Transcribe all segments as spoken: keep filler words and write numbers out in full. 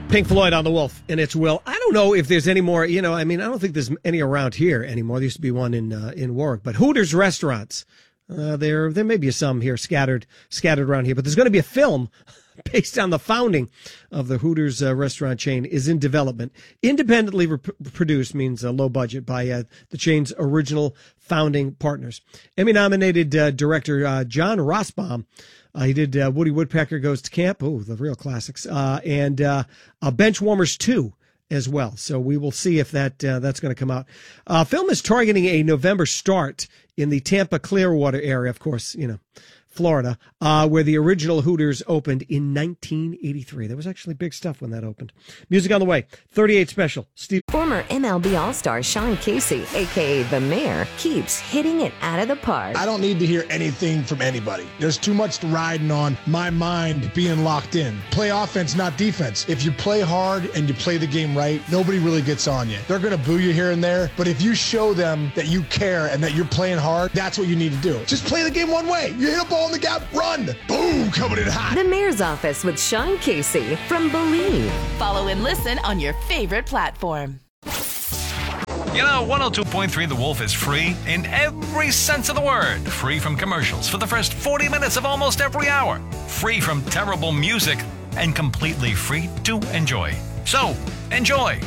Pink Floyd on the Wolf, and it's Will. I don't know if there's any more, you know, I mean, I don't think there's any around here anymore. There used to be one in uh, in Warwick, but Hooters restaurants, uh, there there may be some here scattered scattered around here, but there's going to be a film based on the founding of the Hooters uh, restaurant chain is in development. Independently rep- produced means uh, low budget by uh, the chain's original founding partners. Emmy-nominated uh, director uh, John Rossbaum. Uh, he did uh, Woody Woodpecker Goes to Camp. Oh, the real classics. Uh, and uh, uh, Benchwarmers two as well. So we will see if that uh, that's going to come out. Uh, film is targeting a November start in the Tampa Clearwater area, of course, you know, Florida, uh, where the original Hooters opened in nineteen eighty-three. There was actually big stuff when that opened. Music on the way. thirty-eight special. Steve. Former M L B All-Star Sean Casey, a k a. The Mayor, keeps hitting it out of the park. I don't need to hear anything from anybody. There's too much riding on my mind being locked in. Play offense, not defense. If you play hard and you play the game right, nobody really gets on you. They're going to boo you here and there, but if you show them that you care and that you're playing hard, that's what you need to do. Just play the game one way. You hit a ball in the gap, run. Boom, coming in hot. The Mayor's Office with Sean Casey from Believe. Follow and listen on your favorite platform. You know, one oh two point three The Wolf is free in every sense of the word. Free from commercials for the first forty minutes of almost every hour. Free from terrible music and completely free to enjoy. So, enjoy.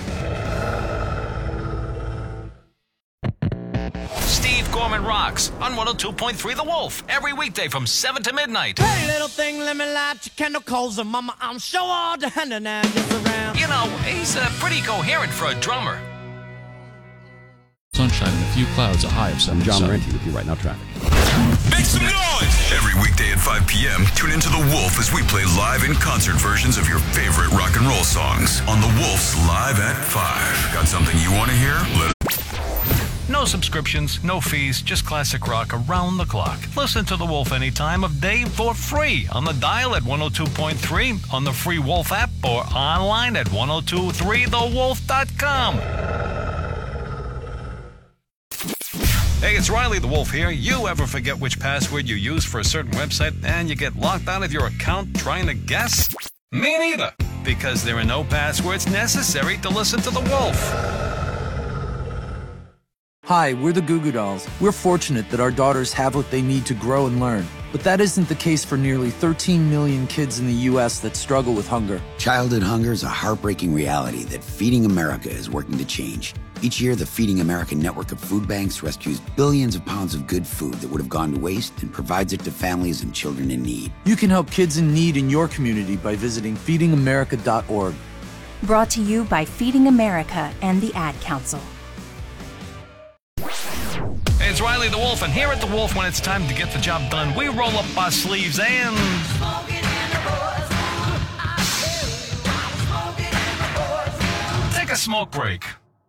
Steve Gorman Rocks on one oh two point three The Wolf every weekday from seven to midnight. Hey, little thing, let me light your candle coals, and mama, I'm sure all the hand and just around. You know, he's uh, pretty coherent for a drummer. Sunshine and a few clouds, a high of seven. I'm John Laurenti with you right now, traffic. Make some noise! Every weekday at five p.m., tune into The Wolf as we play live in concert versions of your favorite rock and roll songs on The Wolf's Live at five. Got something you want to hear? Let No subscriptions, no fees, just classic rock around the clock. Listen to The Wolf any time of day for free on the dial at one oh two point three, on the free Wolf app, or online at ten twenty-three the wolf dot com. Hey, it's Riley the Wolf here. You ever forget which password you use for a certain website and you get locked out of your account trying to guess? Me neither, because there are no passwords necessary to listen to The Wolf. Hi, we're the Goo Goo Dolls. We're fortunate that our daughters have what they need to grow and learn. But that isn't the case for nearly thirteen million kids in the U S that struggle with hunger. Childhood hunger is a heartbreaking reality that Feeding America is working to change. Each year, the Feeding America network of food banks rescues billions of pounds of good food that would have gone to waste and provides it to families and children in need. You can help kids in need in your community by visiting feeding america dot org. Brought to you by Feeding America and the Ad Council. It's Riley the Wolf, and here at the Wolf, when it's time to get the job done, we roll up our sleeves and take a smoke break.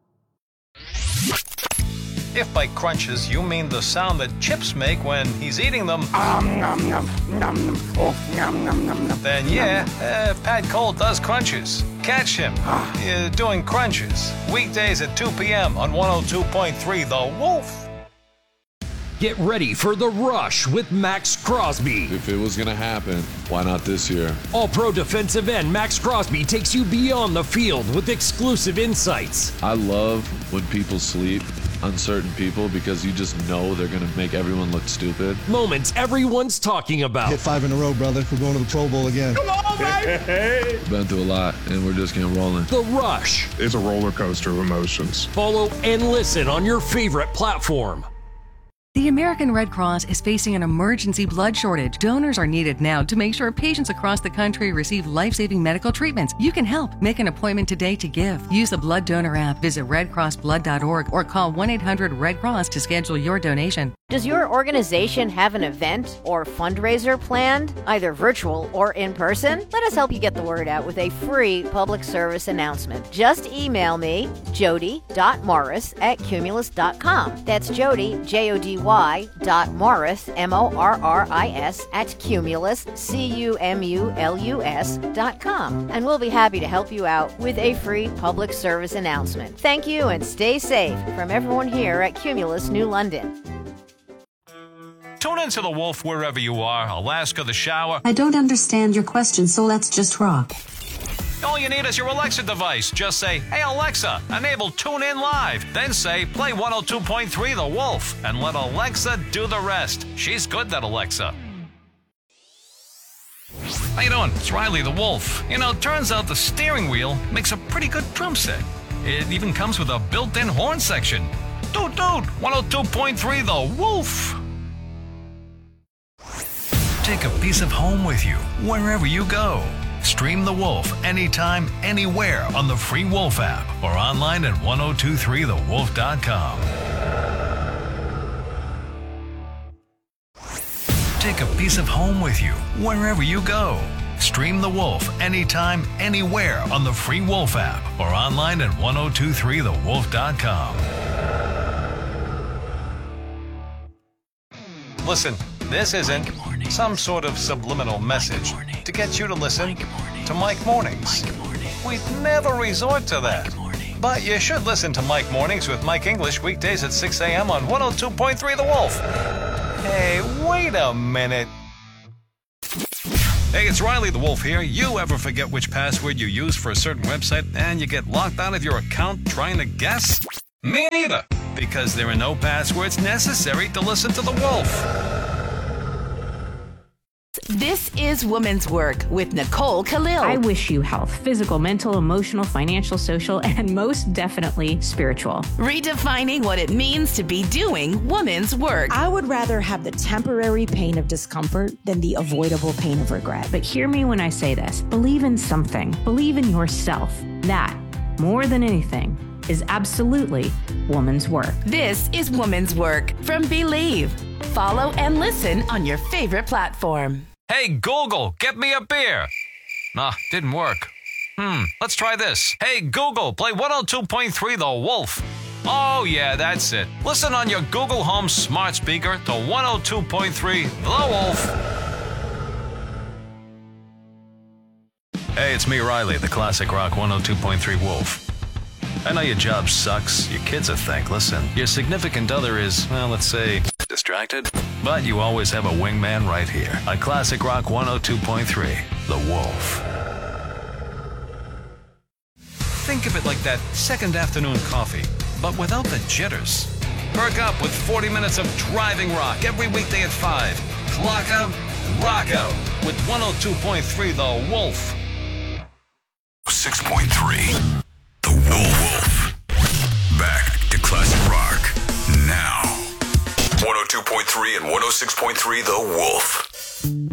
If by crunches you mean the sound that Chips make when he's eating them, um, nom, nom, nom, oh, nom, nom, nom, nom, then yeah, uh, Pat Cole does crunches. Catch him uh, doing crunches weekdays at two p.m. on one oh two point three The Wolf. Get ready for The Rush with Max Crosby. If it was going to happen, why not this year? All-pro defensive end Max Crosby takes you beyond the field with exclusive insights. I love when people sleep on certain people because you just know they're going to make everyone look stupid. Moments everyone's talking about. Hit five in a row, brother. We're going to the Pro Bowl again. Come on, baby! Been through a lot, and we're just getting rolling. The Rush. It's a roller coaster of emotions. Follow and listen on your favorite platform. The American Red Cross is facing an emergency blood shortage. Donors are needed now to make sure patients across the country receive life-saving medical treatments. You can help. Make an appointment today to give. Use the Blood Donor app, visit red cross blood dot org, or call one eight hundred red cross to schedule your donation. Does your organization have an event or fundraiser planned, either virtual or in person? Let us help you get the word out with a free public service announcement. Just email me, jody dot morris at cumulus dot com. That's Jody, J O D Y, dot Morris, M O R R I S, at Cumulus, C U M U L U S, dot com. And we'll be happy to help you out with a free public service announcement. Thank you and stay safe from everyone here at Cumulus New London. Tune into The Wolf wherever you are. Alaska, the shower. I don't understand your question, so let's just rock. All you need is your Alexa device. Just say, "Hey Alexa, enable TuneIn Live." Then say, "Play one oh two point three The Wolf," and let Alexa do the rest. She's good, that Alexa. How you doing? It's Riley the Wolf. You know, turns out the steering wheel makes a pretty good drum set. It even comes with a built-in horn section. Doot doot, one oh two point three The Wolf. Take a piece of home with you wherever you go. Stream The Wolf anytime, anywhere on the free Wolf app or online at ten twenty-three the wolf dot com. Take a piece of home with you wherever you go. Stream The Wolf anytime, anywhere on the free Wolf app or online at ten twenty-three the wolf dot com. Listen, this isn't some sort of subliminal message to get you to listen to Mike Mornings. We'd never resort to that. But you should listen to Mike Mornings with Mike English weekdays at six a.m. on one oh two point three The Wolf. Hey, wait a minute. Hey, it's Riley the Wolf here. You ever forget which password you use for a certain website and you get locked out of your account trying to guess? Me neither, because there are no passwords necessary to listen to The Wolf. This is Woman's Work with Nicole Khalil. I wish you health, physical, mental, emotional, financial, social, and most definitely spiritual. Redefining what it means to be doing woman's work. I would rather have the temporary pain of discomfort than the avoidable pain of regret. But hear me when I say this. Believe in something. Believe in yourself. That, more than anything, is absolutely woman's work. This is Woman's Work from Believe. Follow and listen on your favorite platform. Hey, Google, get me a beer. Nah, didn't work. Hmm, let's try this. Hey, Google, play one oh two point three The Wolf. Oh, yeah, that's it. Listen on your Google Home smart speaker to one oh two point three The Wolf. Hey, it's me, Riley, the classic rock one oh two point three Wolf. I know your job sucks, your kids are thankless, and your significant other is, well, let's say, distracted. But you always have a wingman right here. A classic rock one oh two point three, The Wolf. Think of it like that second afternoon coffee, but without the jitters. Perk up with forty minutes of driving rock every weekday at five. Clock out, rock out with one oh two point three The Wolf. six point three The Wolf. Back to classic rock now. one oh two point three and one oh six point three The Wolf.